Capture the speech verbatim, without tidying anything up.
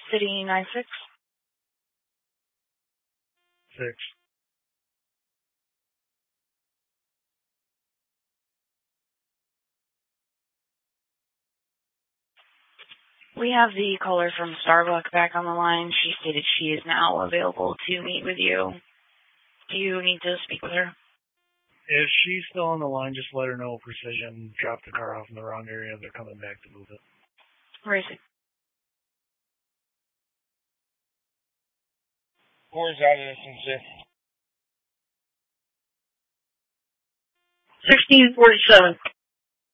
City nine six. Six. We have the caller from Starbucks back on the line. She stated she is now available to meet with you. Do you need to speak with her? If she's still on the line, just let her know Precision dropped the car off in the wrong area. They're coming back to move it. Where is it? Where's that instance? sixteen forty-seven.